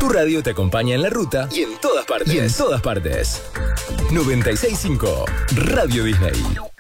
radio te acompaña en la ruta y en todas partes. 96.5 Radio Disney.